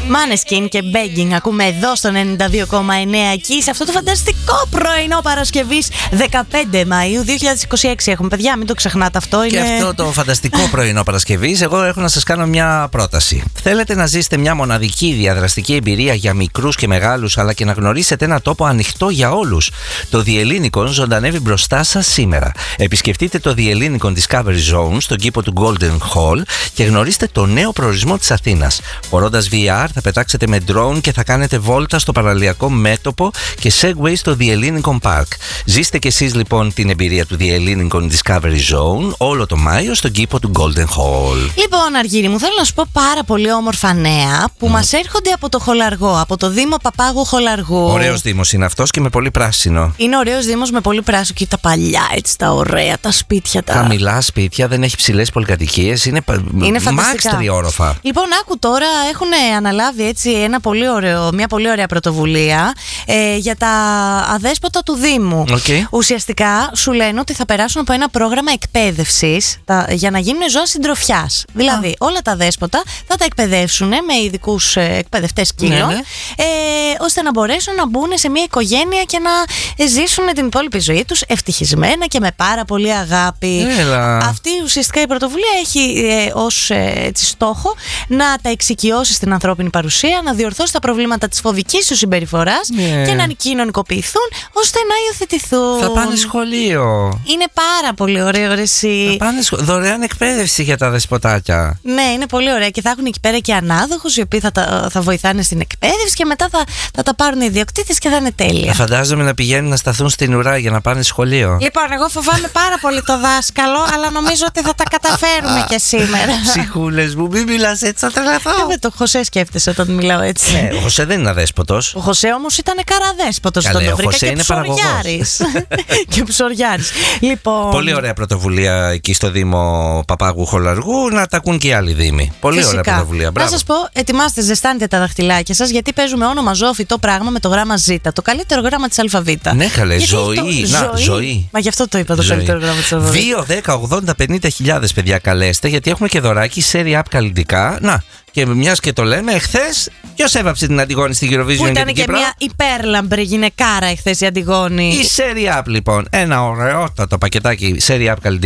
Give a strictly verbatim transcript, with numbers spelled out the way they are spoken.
Maneskin και Begging ακούμε εδώ στο ενενήντα δύο κόμμα εννέα εκεί σε αυτό το φανταστικό πρωινό Παρασκευής δεκαπέντε Μαΐου δύο χιλιάδες είκοσι έξι έχουμε, παιδιά, μην το ξεχνάτε αυτό. Και είναι... αυτό το φανταστικό πρωινό Παρασκευής, εγώ έχω να σας κάνω μια πρόταση. Θέλετε να ζήσετε μια μοναδική διαδραστική εμπειρία για μικρούς και μεγάλους, αλλά και να γνωρίσετε ένα τόπο ανοιχτό για όλους? Το The Ellinikon ζωντανεύει μπροστά σας σήμερα. Επισκεφτείτε το The Ellinikon Discovery Zone στον κήπο του Golden Hall και γνωρίστε το νέο προορισμό της Αθήνας. Φορώντας βι αρ θα πετάξετε με drone και θα κάνετε βόλτα στο παραλιακό μέτωπο και segway στο The Ellinikon Park. Ζήστε κι εσείς λοιπόν την εμπειρία του The Ellinikon Discovery Zone όλο το Μάιο στον κήπο του Golden Hall. Λοιπόν, Αργύρη μου, θέλω να σου πω πάρα πολύ όμορφα νέα που mm. μας έρχονται από το Χολαργό, από το Δήμο Παπάγου Χολαργού. Ωραίος δήμος είναι αυτός και με πολύ πράσινο. Είναι ωραίος δήμος με πολύ πράσινο και τα παλιά, έτσι, τα ωραία, τα σπίτια. Τα... Χαμηλά σπίτια, δεν έχει ψηλές πολυκατοικίες, είναι, είναι μάξ τριόροφα. Λοιπόν, άκου τώρα, έχουν αναλάβει έτσι ένα πολύ ωραίο, μια πολύ ωραία πρωτοβουλία ε, για τα αδέσποτα του Δήμου. Okay. Ουσιαστικά σου λένε ότι θα περάσουν από ένα πρόγραμμα εκπαίδευσης τα, για να γίνουν ζώα συντροφιάς. Δηλαδή, ah. όλα τα δέσποτα θα τα εκπαιδεύσουν με ειδικούς ε, εκπαιδευτές κύλων, ναι, ναι. Ε, ώστε να μπορέσουν να μπουν σε μια οικογένεια και να ζήσουν την υπόλοιπη ζωή τους ευτυχισμένα και με πάρα πολύ αγάπη. Έλα. Αυτή ουσιαστικά η πρωτοβουλία έχει ε, ως ε, έτσι, στόχο να τα εξοικειώσει στην ανθρώπινη παρουσία, να διορθώσει τα προβλήματα της φοβικής του συμπεριφοράς yeah. και να κοινωνικοποιηθούν ώστε να υιοθετηθούν. Θα πάνε σχολείο. Είναι πάρα πολύ ωραίο, ρε εσύ. Θα πάνε σχολείο. Δωρεάν εκπαίδευση για τα δεσποτάκια. Ναι, είναι πολύ ωραία και θα έχουν εκεί πέρα και ανάδοχους οι οποίοι θα, τα, θα βοηθάνε στην εκπαίδευση και μετά θα, θα τα πάρουν οι ιδιοκτήτες και θα είναι τέλεια. Φαντάζομαι να πηγαίνουν να σταθούν στην ουρά για να πάνε σχολείο. Λοιπόν, εγώ φοβάμαι πάρα πολύ το δάσκαλο, αλλά νομίζω ότι θα τα καταφέρουμε και σήμερα. Ψυχούλες μου, μην μιλάς έτσι, θα τρελαθώ. Ε, το Χωσέ σκέφτεσαι όταν μιλάω έτσι. Ναι, ο Χωσέ δεν είναι αδέσποτος. Ο Χωσέ όμως ήταν καραδέσποτος. Καλέ, τον ο βρήκα Χωσέ και είναι ψωριάρης. Και ψωριάρης. Λοιπόν... Πολύ ωραία πρωτοβουλία εκεί στο Δήμο Παπάγου Χολαργού, να τα ακούν και οι άλλοι δήμοι. Πολύ Φυσικά. Ωραία πρωτοβουλία. Μπράβο. Να σας πω, ετοιμάστε, ζεστάνετε τα δαχτυλάκια σας, γιατί παίζουμε όνομα ζώο φυτό πράγμα με το γράμμα Ζ. Το καλύτερο γράμμα της αλφαβήτα. Ναι, καλέ, ζωή. Το... Να, ζωή. ζωή. Μα γι' αυτό το είπα το ζωή. Καλύτερο γράμμα της αλφαβήτα. δύο, δέκα, ογδόντα, πενήντα χιλιάδες παιδιά καλέστε, γιατί έχουμε και δωράκι Serie A καλλιτικά. Να, και μιας και το λέμε, εχθές ποιος έβαψε την Αντιγόνη στην Eurovision? Που ήταν και, και μια υπέρλαμπρη γυναικάρα εχθές η Αντιγόνη. Η Serie A λοιπόν, ένα ωραιότατο πακετάκι Serie A καλλιτικά.